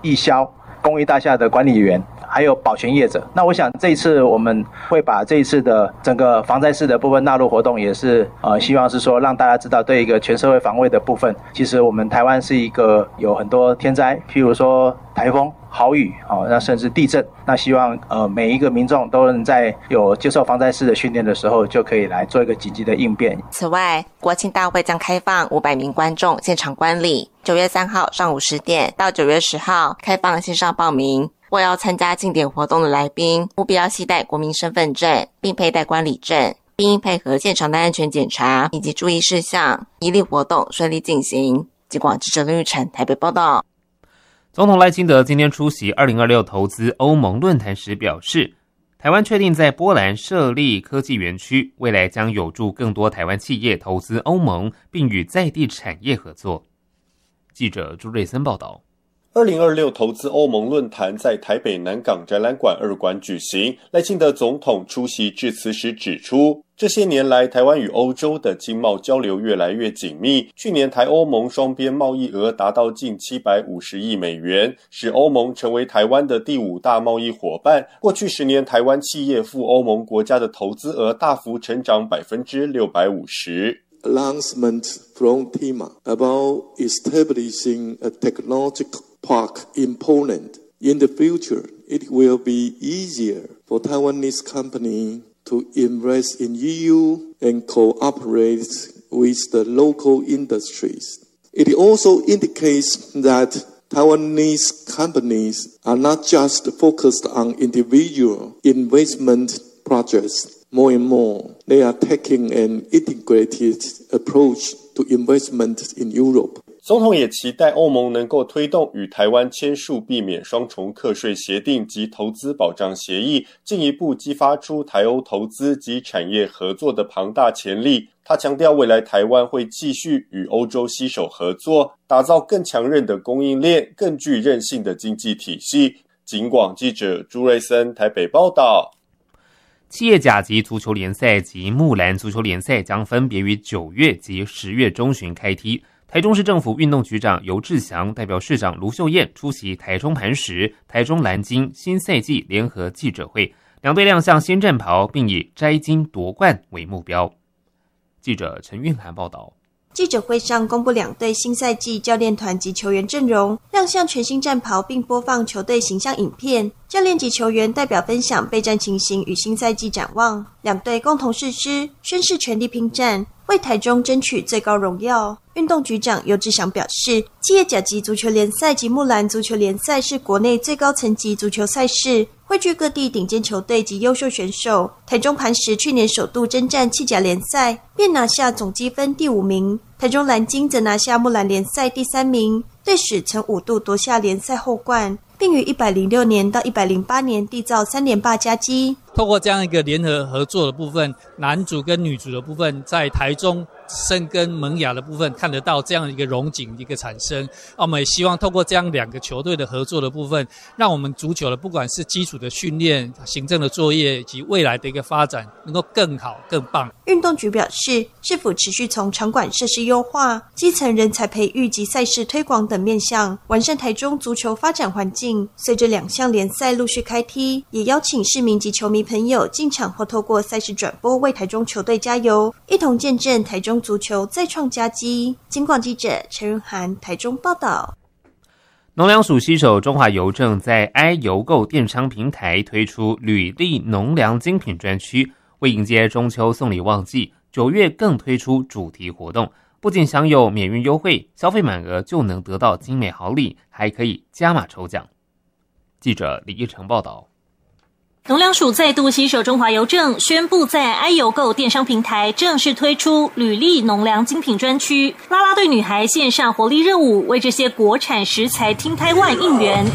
义销、公益大厦的管理员，还有保全业者。那我想这一次我们会把这一次的整个防灾式的部分纳入活动，也是希望是说让大家知道，对一个全社会防卫的部分，其实我们台湾是一个有很多天灾，譬如说台风、豪雨，那甚至地震。那希望每一个民众都能在有接受防灾式的训练的时候，就可以来做一个紧急的应变。 此外，国庆大会将开放500名观众现场观礼，9月3号上午10点到9月10号开放线上报名。或要参加庆典活动的来宾，务必要携带国民身份证，并佩戴观礼证，并应配合现场的安全检查以及注意事项，以利活动顺利进行。警广记者林玉成台北报道。 总统赖清德今天出席2026投资欧盟论坛时表示，台湾确定在波兰设立科技园区，未来将有助更多台湾企业投资欧盟，并与在地产业合作。记者朱瑞森报道。 2026投资欧盟论坛在台北南港展览馆2馆举行，赖清德总统出席致辞时指出，这些年来台湾与欧洲的经贸交流越来越紧密，去年台欧盟双边贸易额达到近750亿美元，使欧盟成为台湾的第5大贸易伙伴。过去10年台湾企业赴欧盟国家的投资额大幅成长 650%。Announcement from TIMA about establishing a technological park in Poland. In the future, it will be easier for Taiwanese companies to invest in EU and cooperate with the local industries. It also indicates that Taiwanese companies are not just focused on individual investment projects.More and more, they are taking an integrated approach to investment in Europe. 总统也期待欧盟能够推动与台湾签署避免双重课税协定及投资保障协议，进一步激发出台欧投资及产业合作的庞大潜力。他强调，未来台湾会继续与欧洲携手合作，打造更强韧的供应链、更具韧性的经济体系。警广记者朱瑞森台北报道。 企业甲级足球联赛及木兰足球联赛将分别于9月及10月中旬开踢。台中市政府运动局长游志祥代表市长卢秀燕出席台中磐石、台中蓝鲸新赛季联合记者会，两队亮相新战袍，并以摘金夺冠为目标。记者陈韵涵报道。 记者会上公布两队新赛季教练团及球员阵容，亮相全新战袍，并播放球队形象影片。教练及球员代表分享备战情形与新赛季展望，两队共同誓师，宣誓全力拼战，为台中争取最高荣耀。运动局长游志祥表示，企业甲级足球联赛及木兰足球联赛是国内最高层级足球赛事，汇聚各地顶尖球队及优秀选手。台中磐石去年首度征战企甲联赛，便拿下总积分第5名，台中蓝鲸则拿下木兰联赛第3名，队史曾5度夺下联赛后冠，并于106年到108年缔造3连霸佳绩。 透过这样一个联合合作的部分，男组跟女组的部分在台中深耕萌芽的部分看得到这样一个荣景一个产生。我们也希望透过这样2个球队的合作的部分，让我们足球的不管是基础的训练、行政的作业以及未来的一个发展能够更好更棒。 运动局表示，市府持续从场馆设施优化、基层人才培育及赛事推广等面向，完善台中足球发展环境。随着2项联赛陆续开踢，也邀请市民及球迷朋友进场或透过赛事转播为台中球队加油，一同见证台中足球再创佳绩。警广记者陈润涵台中报道。 农粮署携手中华邮政在 i 邮购电商平台推出履历农粮精品专区，为迎接中秋送礼旺季，9月更推出主题活动，不仅享有免运优惠，消费满额就能得到精美好礼，还可以加码抽奖。记者李一成报道。 农粮署再度携手中华邮政，宣布在 i 邮购电商平台正式推出履历农粮精品专区，啦啦队女孩线上活力热舞，为这些国产食材听台湾应援。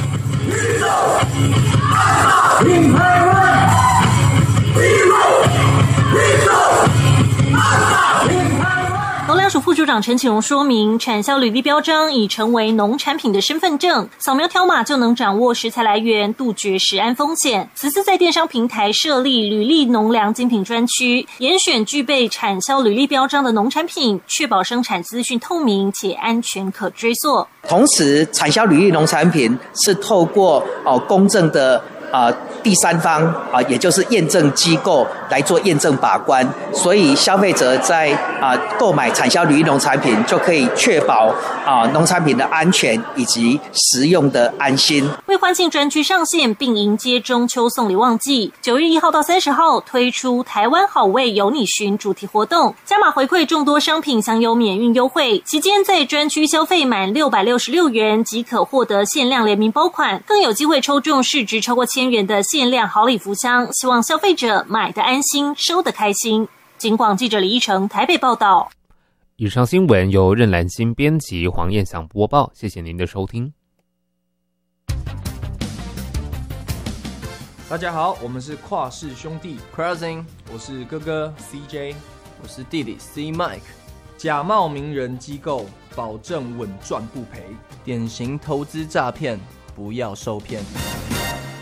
听台湾农粮署副署长陈启荣说明，产销履历标章已成为农产品的身份证，扫描条码就能掌握食材来源，杜绝食安风险。此次在电商平台设立履历农粮精品专区，严选具备产销履历标章的农产品，确保生产资讯透明且安全可追溯。 同时，产销履历农产品是透过公正的第三方也就是验证机构来做验证把关，所以消费者在购买产销履历农产品就可以确保农产品的安全以及食用的安心。 为欢庆专区上线并迎接中秋送礼旺季，9月1号到30号推出台湾好味有你寻主题活动，加码回馈众多商品享有免运优惠，期间在专区消费满666元即可获得限量联名包款，更有机会抽中市值超过1000元的限量好礼福箱，希望消费者买得安心，收得开心。警广记者李依成台北报道。 以上新闻由任兰心编辑，黄燕祥播报，谢谢您的收听。 大家好，我们是跨氏兄弟 Crossing， 我是哥哥 CJ， 我是弟弟 C Mike。 假冒名人机构，保证稳赚不赔， 典型投资诈骗，不要受骗。